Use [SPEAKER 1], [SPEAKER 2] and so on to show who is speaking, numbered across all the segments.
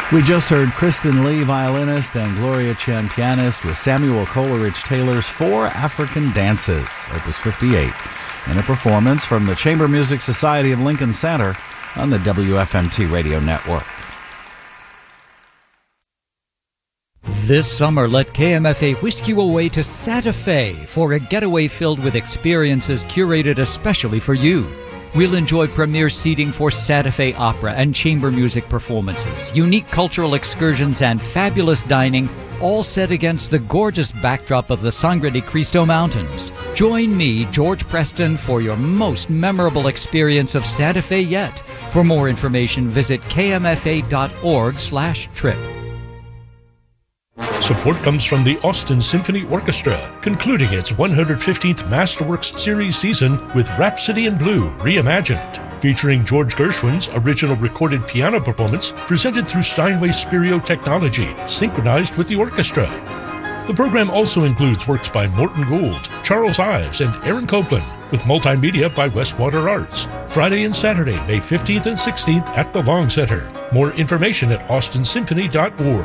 [SPEAKER 1] We just heard Kristen Lee, violinist, and Gloria Chen, pianist, with Samuel Coleridge Taylor's Four African Dances, Opus 58, in a performance from the Chamber Music Society of Lincoln Center on the WFMT radio network.
[SPEAKER 2] This summer, let KMFA whisk you away to Santa Fe for a getaway filled with experiences curated especially for you. We'll enjoy premier seating for Santa Fe opera and chamber music performances, unique cultural excursions, and fabulous dining, all set against the gorgeous backdrop of the Sangre de Cristo Mountains. Join me, George Preston, for your most memorable experience of Santa Fe yet. For more information, visit kmfa.org/trip.
[SPEAKER 3] Support comes from the Austin Symphony Orchestra, concluding its 115th Masterworks Series season with Rhapsody in Blue Reimagined, featuring George Gershwin's original recorded piano performance presented through Steinway Spirio technology, synchronized with the orchestra. The program also includes works by Morton Gould, Charles Ives, and Aaron Copland, with multimedia by Westwater Arts. Friday and Saturday, May 15th and 16th at the Long Center. More information at austinsymphony.org.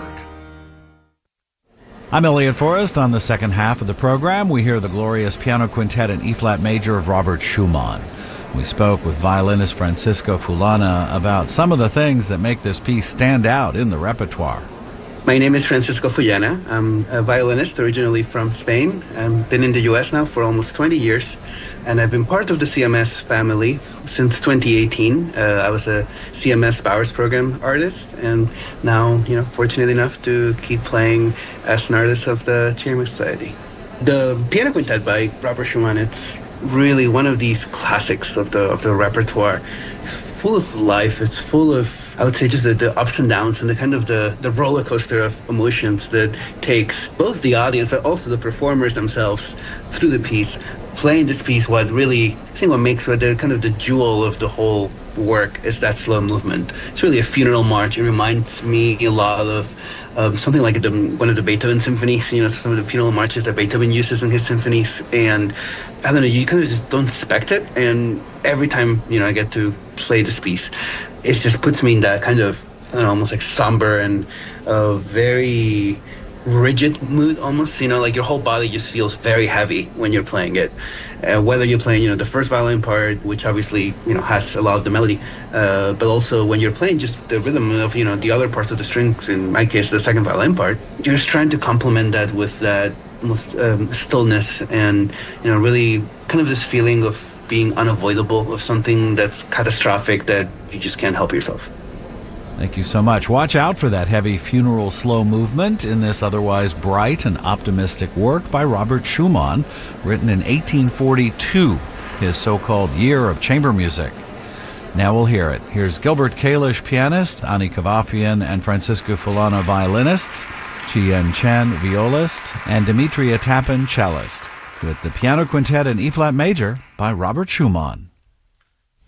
[SPEAKER 1] I'm Elliot Forrest. On the second half of the program, we hear the glorious piano quintet in E-flat major of Robert Schumann. We spoke with violinist Francisco Fulana about some of the things that make this piece stand out in the repertoire.
[SPEAKER 4] My name is Francisco Fulana. I'm a violinist originally from Spain. I've been in the U.S. now for almost 20 years, and I've been part of the CMS family since 2018. I was a CMS Bowers Program artist, and now, fortunate enough to keep playing as an artist of the Chamber Society. The Piano Quintet by Robert Schumann, it's really one of these classics of the repertoire. It's full of life. It's full of, I would say, just the ups and downs and the kind of the roller coaster of emotions that takes both the audience but also the performers themselves through the piece. Playing this piece, what makes it the kind of the jewel of the whole work is that slow movement. It's really a funeral march. It reminds me a lot of something like one of the Beethoven symphonies, some of the funeral marches that Beethoven uses in his symphonies. And I don't know, you kind of just don't expect it. And every time, I get to play this piece, it just puts me in that kind of, almost like somber and very rigid mood almost, like your whole body just feels very heavy when you're playing it. Whether you're playing, the first violin part, which obviously, has a lot of the melody, but also when you're playing just the rhythm of, the other parts of the strings, in my case, the second violin part, you're just trying to complement that with that almost stillness and, really kind of this feeling of being unavoidable, of something that's catastrophic that you just can't help yourself.
[SPEAKER 1] Thank you so much. Watch out for that heavy funeral slow movement in this otherwise bright and optimistic work by Robert Schumann, written in 1842, his so-called year of chamber music. Now we'll hear it. Here's Gilbert Kalish, pianist, Ani Kavafian and Francisco Fulana, violinists, Chien Chen, violist, and Demetria Tappan, cellist, with the piano quintet in E-flat major by Robert Schumann.